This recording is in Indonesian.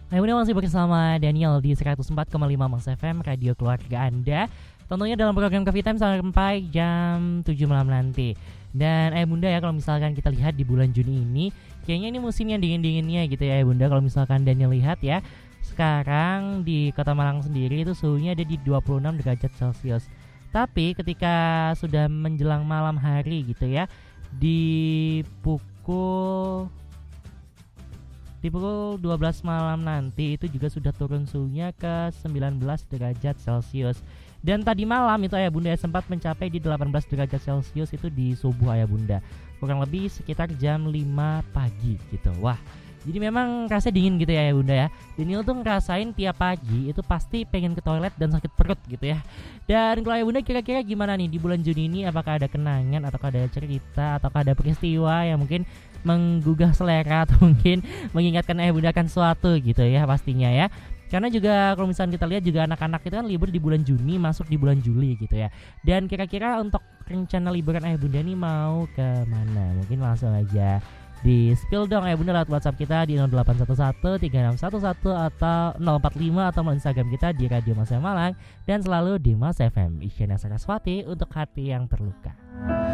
Nah, ini masih bersama Daniel di 104,5 Mas FM, radio keluarga Anda. Tentunya dalam program Coffee Time sampai jam 7 malam nanti. Dan Bunda ya, kalau misalkan kita lihat di bulan Juni ini, kayaknya ini musim yang dingin-dinginnya gitu ya Bunda. Kalau misalkan Daniel lihat ya, sekarang di Kota Malang sendiri itu suhunya ada di 26 derajat Celcius. Tapi ketika sudah menjelang malam hari gitu ya, di pukul 12 malam nanti itu juga sudah turun suhunya ke 19 derajat Celcius. Dan tadi malam itu Ayah Bunda sempat mencapai di 18 derajat Celcius itu di subuh Ayah Bunda. Kurang lebih sekitar jam 5 pagi gitu. Wah, jadi memang rasanya dingin gitu ya Ayah Bunda ya. Daniel tuh ngerasain tiap pagi itu pasti pengen ke toilet dan sakit perut gitu ya. Dan kalau Ayah Bunda kira-kira gimana nih di bulan Juni ini, apakah ada kenangan atau ada cerita atau ada peristiwa yang mungkin menggugah selera atau mungkin mengingatkan Ayah Bunda akan suatu gitu ya pastinya ya. Karena juga kalau misalnya kita lihat juga anak-anak itu kan libur di bulan Juni masuk di bulan Juli gitu ya. Dan kira-kira untuk rencana liburan Ayah Bunda nih mau ke mana? Mungkin langsung aja di spill dong Ayah Bunda lewat WhatsApp kita di 0811 3611 atau 045 atau melalui Instagram kita di Radio Mas FM Malang dan selalu di Mas FM Isyana Saraswati untuk hati yang terluka.